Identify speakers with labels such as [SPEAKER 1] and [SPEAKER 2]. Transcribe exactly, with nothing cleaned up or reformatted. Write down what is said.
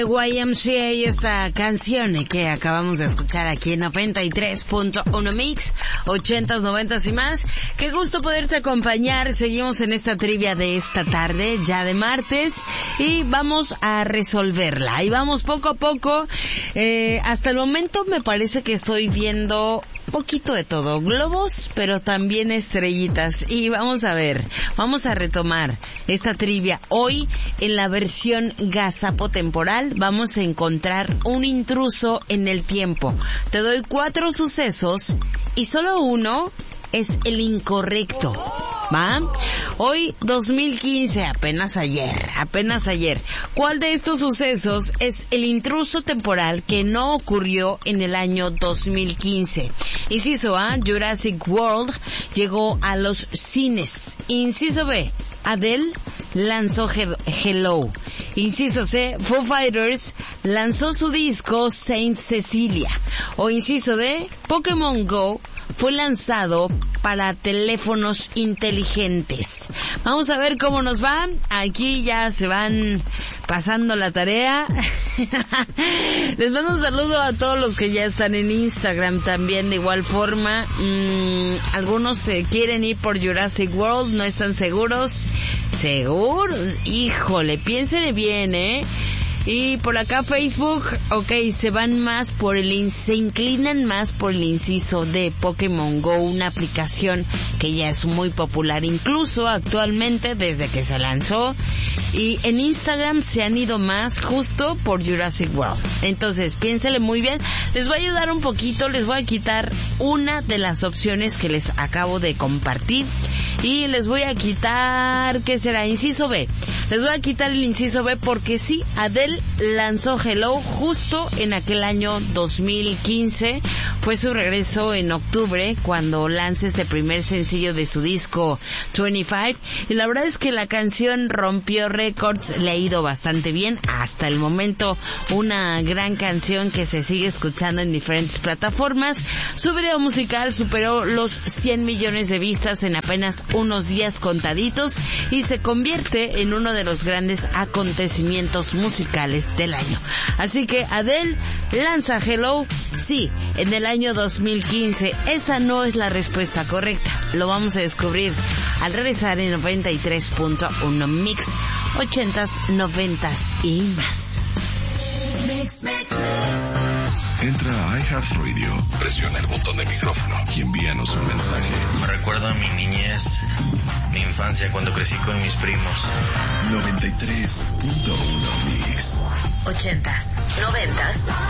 [SPEAKER 1] Y M C A y esta canción que acabamos de escuchar aquí en noventa y tres punto uno Mix, ochentas, noventas y más. Qué gusto poderte acompañar. Seguimos en esta trivia de esta tarde, ya de martes, y vamos a resolverla. Y vamos poco a poco. Eh, hasta el momento me parece que estoy viendo poquito de todo, globos, pero también estrellitas. Y vamos a ver, vamos a retomar esta trivia. Hoy, en la versión gazapo temporal, vamos a encontrar un intruso en el tiempo. Te doy cuatro sucesos y solo uno es el incorrecto, ¿va? Hoy, dos mil quince, apenas ayer, apenas ayer. ¿Cuál de estos sucesos es el intruso temporal que no ocurrió en el año dos mil quince? Inciso A, Jurassic World llegó a los cines. Inciso B, Adele lanzó Hello. Inciso C, Foo Fighters lanzó su disco Saint Cecilia. O inciso D, Pokémon Go fue lanzado para teléfonos inteligentes. Vamos a ver cómo nos va. Aquí ya se van pasando la tarea. Les mando un saludo a todos los que ya están en Instagram también. De igual forma, mmm, algunos se quieren ir por Jurassic World, no están seguros. ¿Seguros? Híjole, piénsenle bien, ¿eh? Y por acá Facebook, ok, se van más por el, se inclinan más por el inciso de Pokémon Go, una aplicación que ya es muy popular, incluso actualmente desde que se lanzó. Y en Instagram se han ido más justo por Jurassic World. Entonces, piénsenle muy bien. Les voy a ayudar un poquito, les voy a quitar una de las opciones que les acabo de compartir. Y les voy a quitar, ¿qué será? Inciso B. Les voy a quitar el inciso B porque sí, Adele lanzó Hello justo en aquel año dos mil quince. Fue su regreso en octubre cuando lanza este primer sencillo de su disco veinticinco. Y la verdad es que la canción rompió récords, le ha ido bastante bien hasta el momento. Una gran canción que se sigue escuchando en diferentes plataformas. Su video musical superó los cien millones de vistas en apenas unos días contaditos y se convierte en uno de los grandes acontecimientos musicales del año. Así que Adele lanza Hello, sí, en el año dos mil quince. Esa no es la respuesta correcta. Lo vamos a descubrir al regresar en noventa y tres punto uno Mix, ochentas, noventas y más.
[SPEAKER 2] Mix, mix, mix. Entra a iHeartRadio, presiona el botón de micrófono y envíanos un mensaje.
[SPEAKER 3] Me recuerda a mi niñez, mi infancia cuando crecí con mis primos.
[SPEAKER 2] noventa y tres punto uno Mix.
[SPEAKER 4] Ochentas, noventas